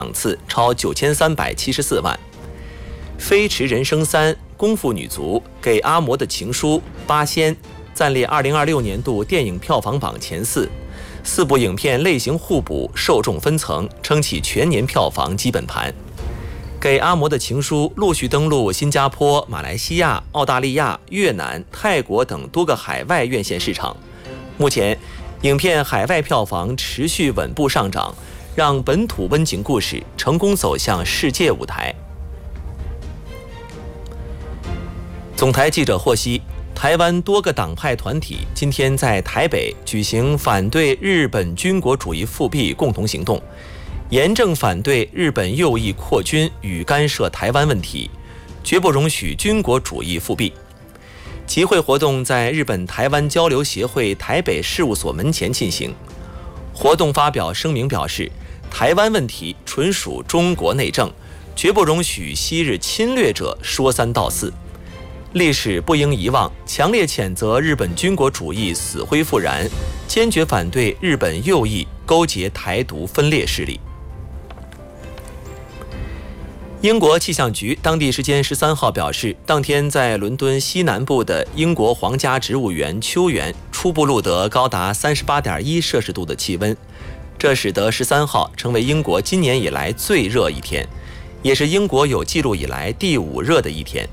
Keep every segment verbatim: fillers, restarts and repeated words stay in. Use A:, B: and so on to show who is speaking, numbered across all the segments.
A: 场次超九千三百七十四万。《飞驰人生三》、《功夫女足》、《给阿嬷的情书》、《八仙》暂列二零二六年度电影票房榜前四。四部影片类型互补，受众分层，撑起全年票房基本盘。《给阿嬷的情书》陆续登陆新加坡、马来西亚、澳大利亚、越南、泰国等多个海外院线市场。目前，影片海外票房持续稳步上涨，让本土温情故事成功走向世界舞台。总台记者获悉，台湾多个党派团体今天在台北举行反对日本军国主义复辟共同行动，严正反对日本右翼扩军与干涉台湾问题，绝不容许军国主义复辟。集会活动在日本台湾交流协会台北事务所门前进行。活动发表声明表示，台湾问题纯属中国内政，绝不容许昔日侵略者说三道四。历史不应遗忘，强烈谴责日本军国主义死灰复燃，坚决反对日本右翼勾结台独分裂势力。英国气象局当地时间十三号表示，当天在伦敦西南部的英国皇家植物园秋园初步录得高达 三十八点一 摄氏度的气温，这使得十三号成为英国今年以来最热一天，也是英国有记录以来第五热的一天。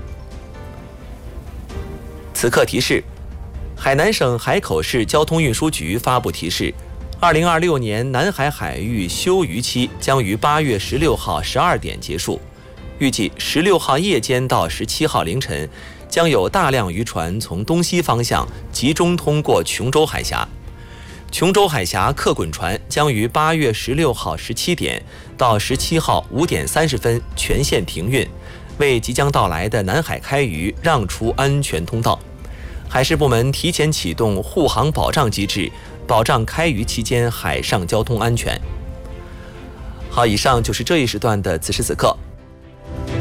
A: 此刻提示，海南省海口市交通运输局发布提示，二零二六年南海海域休渔期将于八月十六号十二点结束，预计十六号夜间到十七号凌晨，将有大量渔船从东西方向集中通过琼州海峡。琼州海峡客滚船将于八月十六号十七点到十七号五点三十分全线停运，为即将到来的南海开渔让出安全通道。海事部门提前启动护航保障机制，保障开渔期间海上交通安全。好，以上就是这一时段的此时此刻。